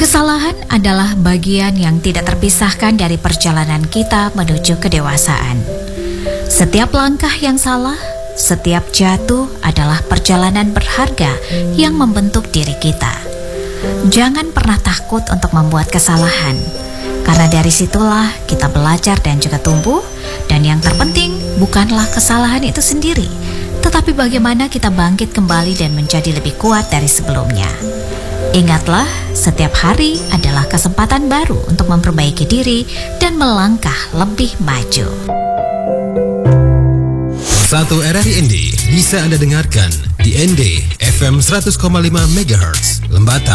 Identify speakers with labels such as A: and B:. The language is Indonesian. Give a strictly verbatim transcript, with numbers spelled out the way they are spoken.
A: Kesalahan adalah bagian yang tidak terpisahkan dari perjalanan kita menuju kedewasaan. Setiap langkah yang salah, setiap jatuh adalah perjalanan berharga yang membentuk diri kita. Jangan pernah takut untuk membuat kesalahan, karena dari situlah kita belajar dan juga tumbuh. Dan yang terpenting bukanlah kesalahan itu sendiri, tetapi bagaimana kita bangkit kembali dan menjadi lebih kuat dari sebelumnya. Ingatlah, setiap hari adalah kesempatan baru untuk memperbaiki diri dan melangkah lebih maju.
B: Satu R R I N D bisa Anda dengarkan di N D F M seratus koma lima megahertz Lembata.